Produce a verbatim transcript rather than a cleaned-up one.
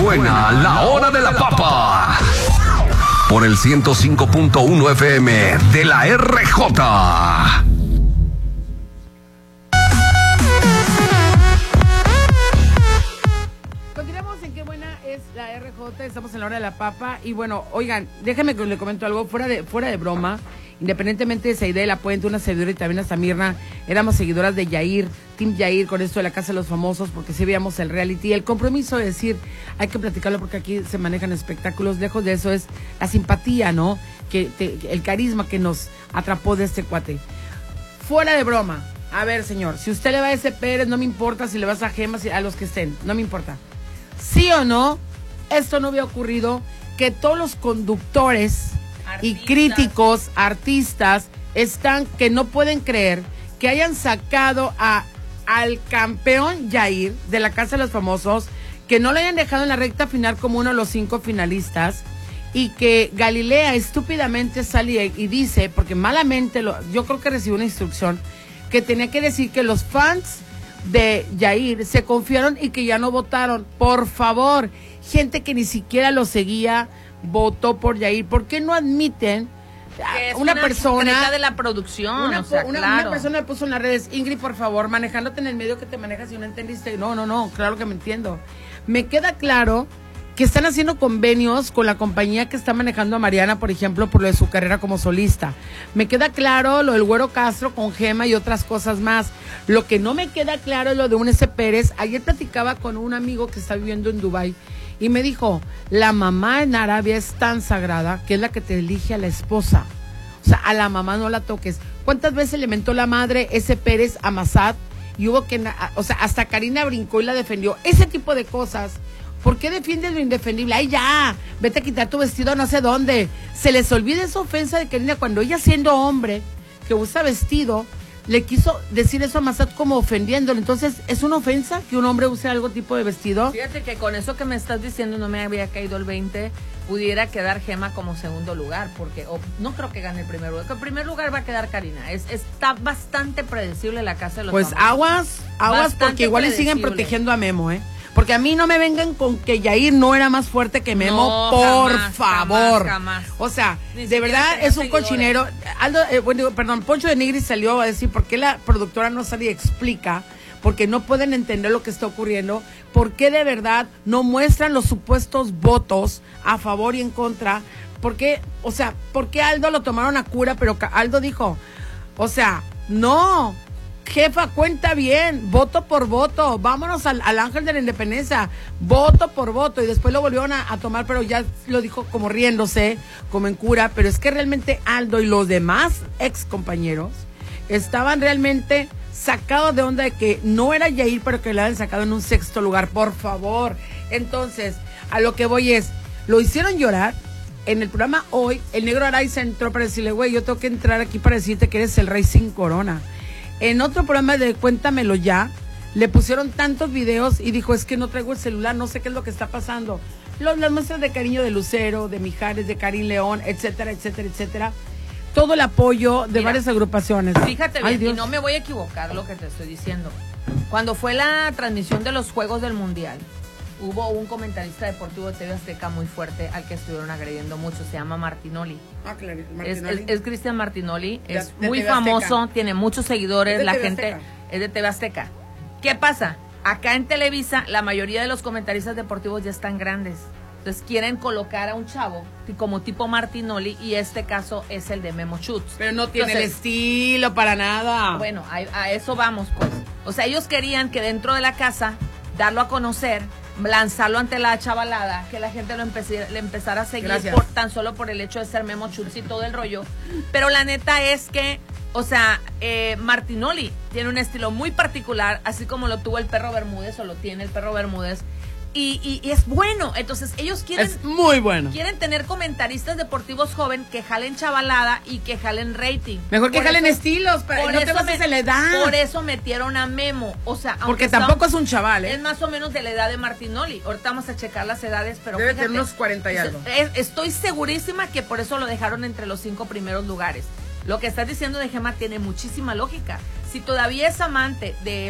Suena la hora de la papa. Por el ciento cinco punto uno F M de la R J. Continuamos en Qué Buena es la R J, estamos en la hora de la papa. Y bueno, oigan, déjenme que les comento algo, fuera de, fuera de broma. Independientemente de Saide de la Puente, una seguidora, y también hasta Mirna, éramos seguidoras de Yair, Team Yair, con esto de la Casa de los Famosos, porque sí veíamos el reality. El compromiso de decir, hay que platicarlo porque aquí se manejan espectáculos. Lejos de eso es la simpatía, ¿no? Que te, el carisma que nos atrapó de este cuate. Fuera de broma. A ver, señor, si usted le va a ese Pérez, no me importa si le vas a Gemas, a los que estén, no me importa. Sí o no, esto no hubiera ocurrido, que todos los conductores artistas y críticos, artistas, están que no pueden creer que hayan sacado a al campeón Yair de la Casa de los Famosos, que no lo hayan dejado en la recta final como uno de los cinco finalistas, y que Galilea estúpidamente sale y dice, porque malamente, lo, yo creo que recibió una instrucción, que tenía que decir que los fans de Yair se confiaron y que ya no votaron. Por favor, gente que ni siquiera lo seguía votó por Yair. ¿Por qué no admiten que es una, una persona de la producción? Una, o sea, una, claro. una persona me puso en las redes, Ingrid, por favor, manejándote en el medio que te manejas y no entendiste. No, no, no, claro que me entiendo. Me queda claro que están haciendo convenios con la compañía que está manejando a Mariana, por ejemplo, por lo de su carrera como solista. Me queda claro lo del Güero Castro con Gema y otras cosas más. Lo que no me queda claro es lo de un S. Pérez. Ayer platicaba con un amigo que está viviendo en Dubái y me dijo, la mamá en Arabia es tan sagrada que es la que te elige a la esposa. O sea, a la mamá no la toques. ¿Cuántas veces le mentó la madre S. Pérez a Massad? Y hubo que, o sea, hasta Karina brincó y la defendió. Ese tipo de cosas. ¿Por qué defiendes lo indefendible? ¡Ay, ya! Vete a quitar tu vestido no sé dónde. Se les olvida esa ofensa de Karina cuando ella, siendo hombre, que usa vestido, le quiso decir eso a Massad como ofendiéndolo. Entonces, ¿es una ofensa que un hombre use algo tipo de vestido? Fíjate que con eso que me estás diciendo no me había caído el veinte. Pudiera quedar Gema como segundo lugar, porque oh, no creo que gane el primer lugar. En primer lugar va a quedar Karina. Es, está bastante predecible la Casa de los Pues Famosos. aguas, aguas, Bastante porque igual le siguen protegiendo a Memo, ¿eh? Porque a mí no me vengan con que Yair no era más fuerte que Memo, no, por jamás, favor. Jamás, jamás. O sea, Ni de verdad es un seguidores. cochinero. Aldo, eh, bueno, perdón, Poncho de Nigris salió a decir por qué la productora no sale y explica, porque no pueden entender lo que está ocurriendo, por qué de verdad no muestran los supuestos votos a favor y en contra, por qué, o sea, por qué Aldo lo tomaron a cura, pero Aldo dijo, o sea, no, jefa, cuenta bien, voto por voto, vámonos al, al ángel de la independencia, voto por voto, y después lo volvieron a, a tomar, pero ya lo dijo como riéndose, como en cura, pero es que realmente Aldo y los demás ex compañeros estaban realmente sacados de onda de que no era Yair, pero que le habían sacado en un sexto lugar, por favor. Entonces, a lo que voy es, lo hicieron llorar. En el programa hoy, el negro Araiza entró para decirle, güey, yo tengo que entrar aquí para decirte que eres el rey sin corona. En otro programa de Cuéntamelo Ya, le pusieron tantos videos y dijo, es que no traigo el celular, no sé qué es lo que está pasando. Los, las muestras de cariño de Lucero, de Mijares, de Karim León, etcétera, etcétera, etcétera. Todo el apoyo de Mira, varias agrupaciones. Fíjate bien, Ay, y no me voy a equivocar lo que te estoy diciendo. Cuando fue la transmisión de los Juegos del Mundial, hubo un comentarista deportivo de T V Azteca muy fuerte al que estuvieron agrediendo mucho, se llama Martinoli. Ah, claro, Martinoli. Es, es, es Cristian Martinoli, de, es de muy T V famoso, Azteca. Tiene muchos seguidores, es la T V gente Azteca. Es de T V Azteca. ¿Qué pasa? Acá en Televisa, la mayoría de los comentaristas deportivos ya están grandes. Entonces quieren colocar a un chavo como tipo Martinoli, y este caso es el de Memo Schutz. Pero no tiene Entonces, el estilo para nada. Bueno, a, a eso vamos, pues. O sea, ellos querían que dentro de la casa, darlo a conocer, lanzarlo ante la chavalada, que la gente lo empecé, le empezara a seguir por, tan solo por el hecho de ser Memo Schutz y todo el rollo. Pero la neta es que, o sea, eh, Martinoli tiene un estilo muy particular, así como lo tuvo el Perro Bermúdez, o lo tiene el Perro Bermúdez. Y, y, y es bueno, entonces ellos quieren es muy bueno. Quieren tener comentaristas deportivos joven que jalen chavalada y que jalen rating. Mejor que por jalen eso, estilos, pero no te vas a la edad. Por eso metieron a Memo, o sea, porque tampoco está, es un chaval, ¿eh? Es más o menos de la edad de Martinoli. Ahorita vamos a checar las edades, pero debe fíjate, tener unos cuarenta y algo. Es, estoy segurísima que por eso lo dejaron entre los cinco primeros lugares. Lo que estás diciendo de Gema tiene muchísima lógica. Si todavía es amante de